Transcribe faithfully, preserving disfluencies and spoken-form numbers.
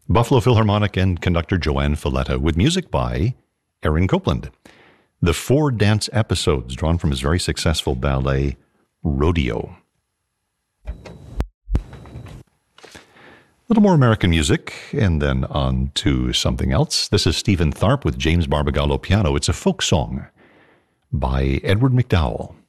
Buffalo Philharmonic and conductor Joanne Falletta with music by Aaron Copland. The four dance episodes drawn from his very successful ballet, Rodeo. A little more American music, and then on to something else. This is Stephen Tharp with James Barbagallo piano. It's a folk song by Edward McDowell.